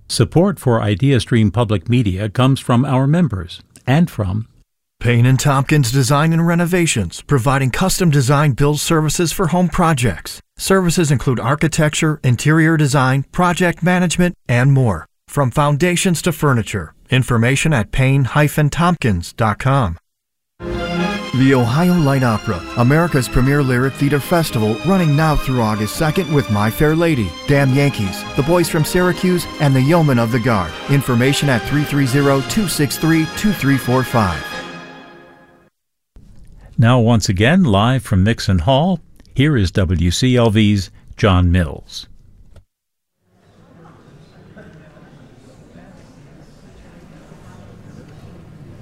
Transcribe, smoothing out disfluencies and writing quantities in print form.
Support for IdeaStream Public Media comes from our members and from Payne & Tompkins Design and Renovations, providing custom design build services for home projects. Services include architecture, interior design, project management, and more. From foundations to furniture. Information at payne-tompkins.com. The Ohio Light Opera, America's premier lyric theater festival, running now through August 2nd with My Fair Lady, Damn Yankees, The Boys from Syracuse, and the Yeomen of the Guard. Information at 330-263-2345. Now once again, live from Mixon Hall, here is WCLV's John Mills.